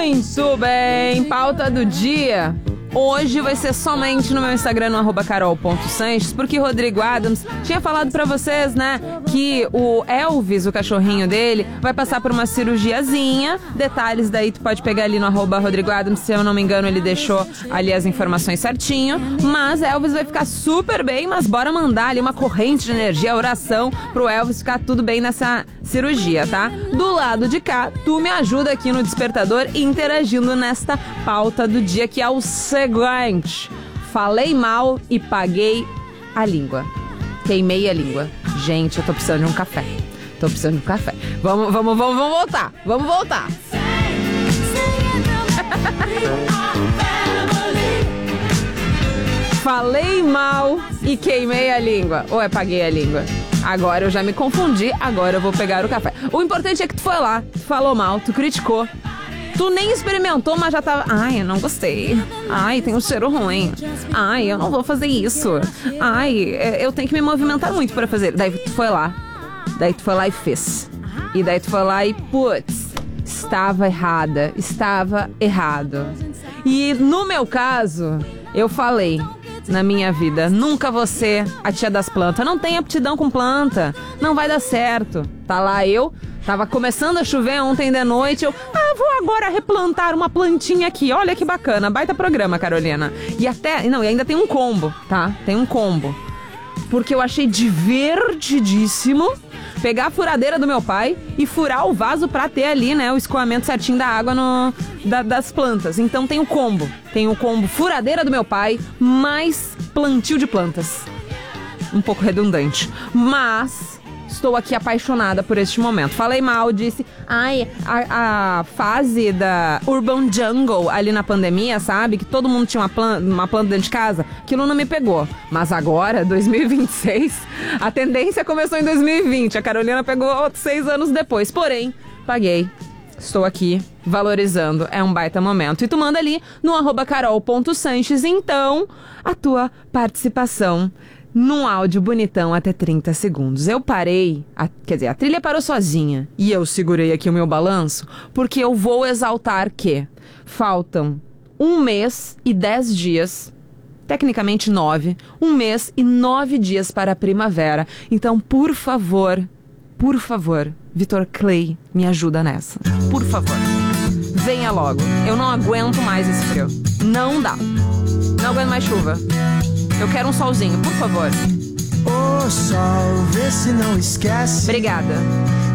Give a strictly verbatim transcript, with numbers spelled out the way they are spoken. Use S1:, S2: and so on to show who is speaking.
S1: Muito bem, pauta do dia. Hoje vai ser somente no meu Instagram, no arroba carol ponto sanches, porque Rodrigo Adams tinha falado pra vocês, né, que o Elvis, o cachorrinho dele, vai passar por uma cirurgiazinha. Detalhes daí tu pode pegar ali no arroba Rodrigo Adams, se eu não me engano ele deixou ali as informações certinho. Mas Elvis vai ficar super bem, mas bora mandar ali uma corrente de energia, oração pro Elvis ficar tudo bem nessa cirurgia, tá? Do lado de cá, tu me ajuda aqui no Despertador interagindo nesta pauta do dia, que é o seguinte: falei mal e paguei a língua. Queimei a língua. Gente, eu tô precisando de um café. Tô precisando de um café. Vamos, vamos, vamos, vamos voltar. Vamos voltar. Falei mal e queimei a língua. Ou é paguei a língua? Agora eu já me confundi, agora eu vou pegar o café. O importante é que tu foi lá, tu falou mal, tu criticou. Tu nem experimentou, mas já tava... Ai, eu não gostei. Ai, tem um cheiro ruim. Ai, eu não vou fazer isso. Ai, eu tenho que me movimentar muito pra fazer. Daí tu foi lá. Daí tu foi lá e fez. E daí tu foi lá e, putz, estava errada. Estava errado. E no meu caso, eu falei... Na minha vida, nunca vou ser a tia das plantas. Não tem aptidão com planta. Não vai dar certo. Tá lá eu, tava começando a chover ontem de noite. Eu, ah, vou agora replantar uma plantinha aqui. Olha que bacana, baita programa, Carolina. E até, não, e ainda tem um combo, tá? Tem um combo. Porque eu achei divertidíssimo pegar a furadeira do meu pai e furar o vaso pra ter ali, né, o escoamento certinho da água no, da, das plantas. Então tem o combo. Tem o combo furadeira do meu pai mais plantio de plantas. Um pouco redundante. Mas estou aqui apaixonada por este momento. Falei mal, disse... Ai, a, a fase da Urban Jungle ali na pandemia, sabe? Que todo mundo tinha uma planta, uma planta dentro de casa. Aquilo não me pegou. Mas agora, dois mil e vinte e seis, a tendência começou em dois mil e vinte. A Carolina pegou seis anos depois. Porém, paguei. Estou aqui valorizando. É um baita momento. E tu manda ali no arroba carol ponto sanches, então, a tua participação num áudio bonitão até trinta segundos. Eu parei, a, quer dizer, a trilha parou sozinha. E eu segurei aqui o meu balanço, porque eu vou exaltar que faltam um mês e dez dias, tecnicamente nove, um mês e nove dias para a primavera. Então, por favor, por favor, Vitor Clay, me ajuda nessa. Por favor, venha logo. Eu não aguento mais esse frio. Não dá. Não aguento mais chuva. Eu quero um solzinho, por favor.
S2: Ô sol, vê se não esquece.
S1: Obrigada.